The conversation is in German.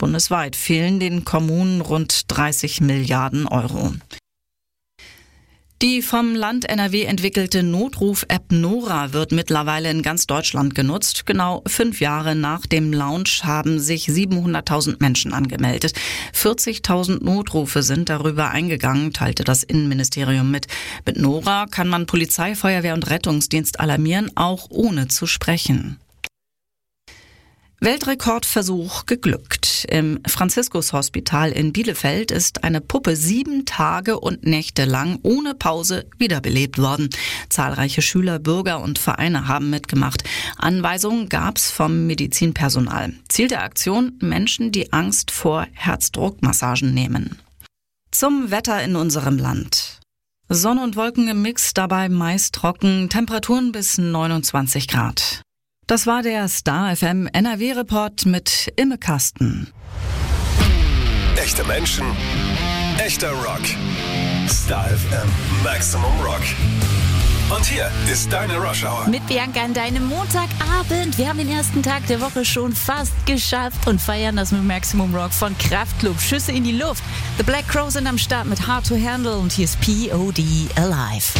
Bundesweit fehlen den Kommunen rund 30 Milliarden Euro. Die vom Land NRW entwickelte Notruf-App Nora wird mittlerweile in ganz Deutschland genutzt. Genau 5 Jahre nach dem Launch haben sich 700.000 Menschen angemeldet. 40.000 Notrufe sind darüber eingegangen, teilte das Innenministerium mit. Mit Nora kann man Polizei, Feuerwehr und Rettungsdienst alarmieren, auch ohne zu sprechen. Weltrekordversuch geglückt. Im Franziskus-Hospital in Bielefeld ist eine Puppe 7 Tage und Nächte lang ohne Pause wiederbelebt worden. Zahlreiche Schüler, Bürger und Vereine haben mitgemacht. Anweisungen gab's vom Medizinpersonal. Ziel der Aktion: Menschen, die Angst vor Herzdruckmassagen nehmen. Zum Wetter in unserem Land. Sonne und Wolken im Mix, dabei meist trocken, Temperaturen bis 29 Grad. Das war der Star FM NRW-Report mit Imme Kasten. Echte Menschen, echter Rock. Star FM Maximum Rock. Und hier ist deine Rush Hour. Mit Bianca an deinem Montagabend. Wir haben den ersten Tag der Woche schon fast geschafft und feiern das mit Maximum Rock von Kraftklub. Schüsse in die Luft. The Black Crows sind am Start mit Hard to Handle und hier ist P.O.D. Alive.